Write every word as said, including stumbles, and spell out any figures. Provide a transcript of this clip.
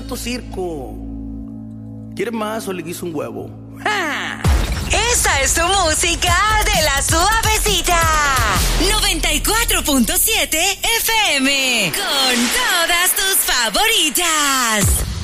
tanto circo. ¿Quieres más o le guiso un huevo? ¡Ja! Esa es tu música de la suavecita. noventa y cuatro punto siete F M. Con todas tus favoritas.